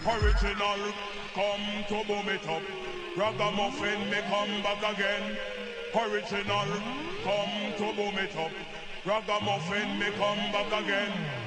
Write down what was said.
Original, come to boom it up. Ragamuffin, me come back again. Original, come to boom it up. Ragamuffin, me come back again.